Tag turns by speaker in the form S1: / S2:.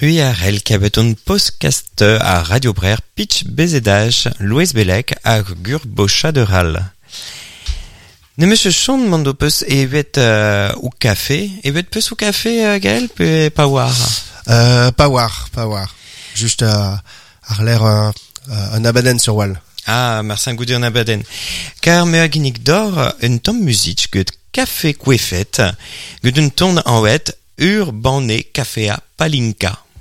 S1: Ruiarel kabet un podcast a Radio Brer pitch bezedaj Louis Bellec a gur bochaderal. Ne me chon mando peus evet ou café, evet peus ou café Gaël pe pa war.
S2: Pas war. Juste ar l'air un abaden sur wall.
S1: Ah, merci gouder un abaden. Car me aginik d'or un tom musique que café kouefet, que d'un ton en wet ur bané café a palinka.